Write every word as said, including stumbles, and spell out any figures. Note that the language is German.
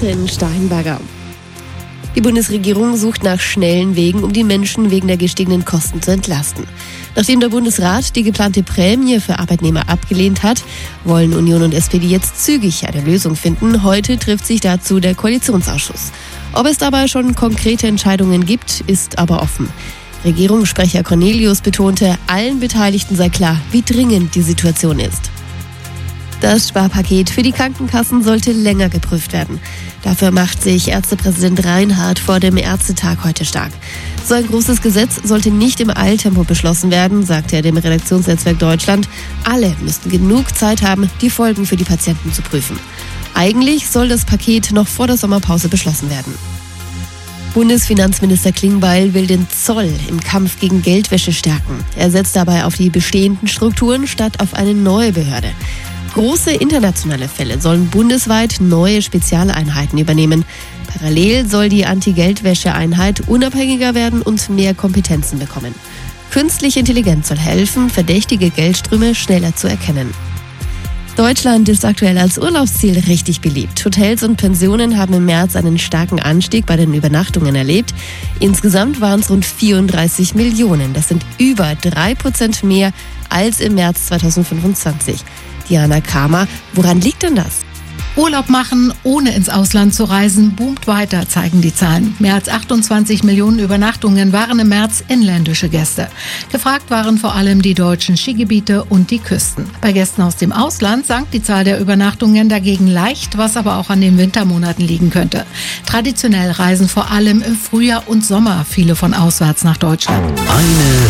Katrin Steinberger. Die Bundesregierung sucht nach schnellen Wegen, um die Menschen wegen der gestiegenen Kosten zu entlasten. Nachdem der Bundesrat die geplante Prämie für Arbeitnehmer abgelehnt hat, wollen Union und S P D jetzt zügig eine Lösung finden. Heute trifft sich dazu der Koalitionsausschuss. Ob es dabei schon konkrete Entscheidungen gibt, ist aber offen. Regierungssprecher Cornelius betonte, allen Beteiligten sei klar, wie dringend die Situation ist. Das Sparpaket für die Krankenkassen sollte länger geprüft werden. Dafür macht sich Ärztepräsident Reinhardt vor dem Ärztetag heute stark. So ein großes Gesetz sollte nicht im Eiltempo beschlossen werden, sagte er dem Redaktionsnetzwerk Deutschland. Alle müssten genug Zeit haben, die Folgen für die Patienten zu prüfen. Eigentlich soll das Paket noch vor der Sommerpause beschlossen werden. Bundesfinanzminister Klingbeil will den Zoll im Kampf gegen Geldwäsche stärken. Er setzt dabei auf die bestehenden Strukturen statt auf eine neue Behörde. Große internationale Fälle sollen bundesweit neue Spezialeinheiten übernehmen. Parallel soll die Anti-Geldwäsche-Einheit unabhängiger werden und mehr Kompetenzen bekommen. Künstliche Intelligenz soll helfen, verdächtige Geldströme schneller zu erkennen. Deutschland ist aktuell als Urlaubsziel richtig beliebt. Hotels und Pensionen haben im März einen starken Anstieg bei den Übernachtungen erlebt. Insgesamt waren es rund vierunddreißig Millionen. Das sind über drei Prozent mehr als im März zweitausendfünfundzwanzig. Diana Kramer, woran liegt denn das? Urlaub machen, ohne ins Ausland zu reisen, boomt weiter, zeigen die Zahlen. Mehr als achtundzwanzig Millionen Übernachtungen waren im März inländische Gäste. Gefragt waren vor allem die deutschen Skigebiete und die Küsten. Bei Gästen aus dem Ausland sank die Zahl der Übernachtungen dagegen leicht, was aber auch an den Wintermonaten liegen könnte. Traditionell reisen vor allem im Frühjahr und Sommer viele von auswärts nach Deutschland. Eine